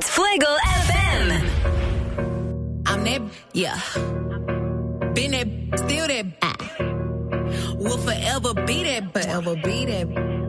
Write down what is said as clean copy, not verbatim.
Fuego FM. I'm that, yeah. Been that, still that. Will forever be that.